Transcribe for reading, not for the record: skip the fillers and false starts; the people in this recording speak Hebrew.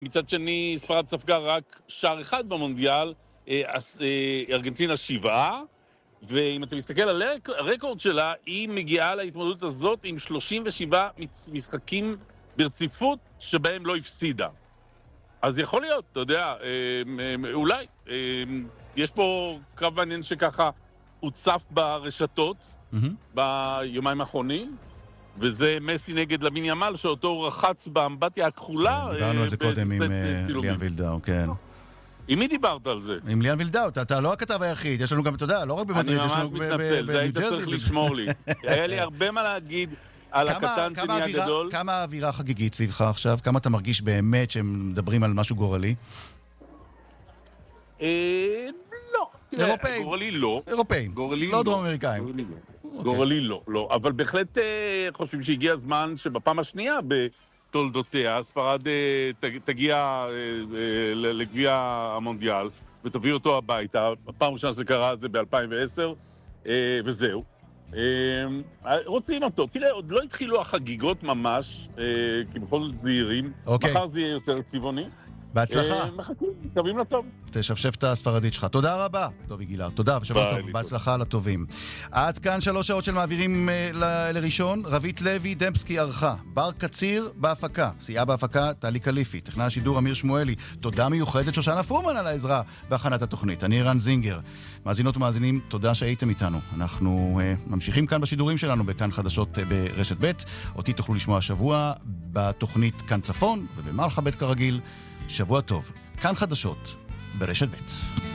מצד שני, ספרד ספגה רק שער אחד במונדיאל, ארגנטינה 7, ואם אתה מסתכל על הרקורד שלה, היא מגיעה להתמודדות הזאת עם 37 משחקים ברציפות שבהם לא הפסידה. אז יכול להיות, אתה יודע, אולי, יש פה קרב מעניין שככה הוצף ברשתות ביומיים האחרונים, וזה מסי נגד למין ימל, שאותו רחץ באמבטיה הכחולה. דיברנו על זה קודם עם ליאן וילדאו, כן. עם מי דיברת על זה? עם ליאן וילדאו, אתה לא הכתב היחיד, יש לנו גם, אתה יודע, לא רק במדריד, יש לנו בניו ג'רזי. אני ממש מתנצל, והיית צריך לשמור לי. היה לי הרבה מה להגיד על הקטן שני הגדול. כמה האווירה חגיגית סביבך עכשיו? כמה אתה מרגיש באמת שהם מדברים על משהו גורלי? לא. אירופאים. גורלי לא. אירופאים. לא דרום אמריקאים. גורלי לא. אבל בהחלט חושבים שהגיע הזמן שבפעם השנייה בתולדותיה, ספרד תגיע לגביע המונדיאל ותביא אותו הביתה. הפעם ראשונה זה קרה זה ב-2010, וזהו. רוצים אותו. תראה, עוד לא התחילו החגיגות ממש, כי בכל זאת זהירים. מחר זה יהיה יותר צבעוני. בהצלחה. מחכים, מקווים לטוב. תשפשף את הספרדית שלך. תודה רבה, דובי גילר. תודה, ושבוע טוב. בהצלחה לטובים. עד כאן 3 שעות של מעבירים לראשון. רבית לוי דמפסקי ערכה. בר קציר בהפקה. סייעה בהפקה טלי קליפי. טכנאי השידור אמיר שמואלי. תודה מיוחדת שושנה פרומן על העזרה בהכנת התוכנית. אני רן זינגר. מאזינות ומאזינים, תודה שהייתם איתנו. אנחנו ממשיכים כאן בשידורים שלנו בכאן חדשות ברשת ב'. אותי תוכלו לשמוע השבוע בתוכנית כאן צפון ובמלחה ב' כרגיל. שבוע טוב, כאן חדשות ברשת ב'.